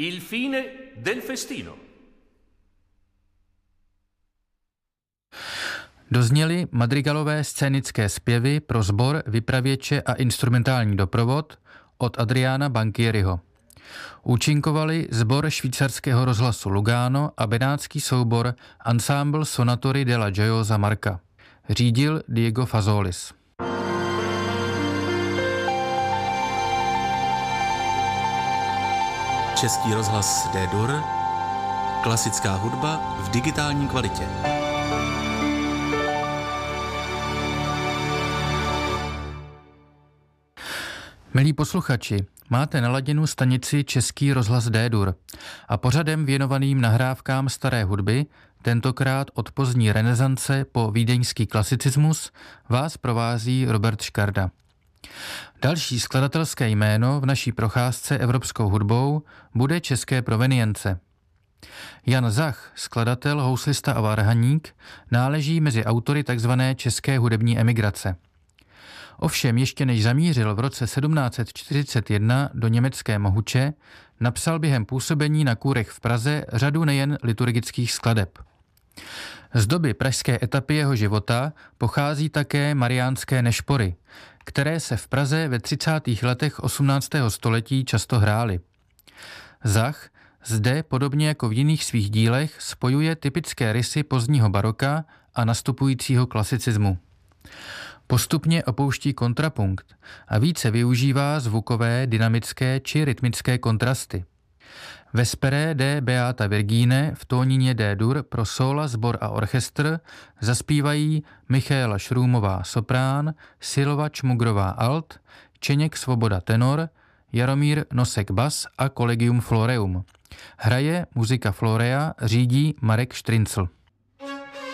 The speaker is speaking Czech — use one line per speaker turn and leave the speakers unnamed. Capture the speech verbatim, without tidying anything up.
Il fine del festino.
Dozněly madrigalové scénické zpěvy pro sbor, vypravěče a instrumentální doprovod od Adriana Banchieriho. Účinkovali sbor švýcarského rozhlasu Lugano a benátský soubor Ensemble Sonatori della Gioiosa Marca. Řídil Diego Fazolis.
Český rozhlas D-Dur, klasická hudba v digitální kvalitě.
Milí posluchači, máte naladěnou stanici Český rozhlas D-Dur a pořadem věnovaným nahrávkám staré hudby, tentokrát od pozdní renesance po vídeňský klasicismus, vás provází Robert Škarda. Další skladatelské jméno v naší procházce evropskou hudbou bude české provenience. Jan Zach, skladatel, houslista a varhaník, náleží mezi autory tzv. České hudební emigrace. Ovšem ještě než zamířil v roce sedmnáct set čtyřicet jedna do německé Mohuče, napsal během působení na kůrech v Praze řadu nejen liturgických skladeb. Z doby pražské etapy jeho života pochází také mariánské nešpory, které se v Praze ve třicátých letech osmnáctého století často hrály. Zach zde, podobně jako v jiných svých dílech, spojuje typické rysy pozdního baroka a nastupujícího klasicismu. Postupně opouští kontrapunkt a více využívá zvukové, dynamické či rytmické kontrasty. Vespere de Beata Virgine v tónině D-dur pro sóla, sbor a orchestr zaspívají Michaela Šrůmová soprán, Silva Čmugrová alt, Čeněk Svoboda tenor, Jaromír Nosek bas a Collegium Floreum. Hraje muzika Florea, řídí Marek Štrincl.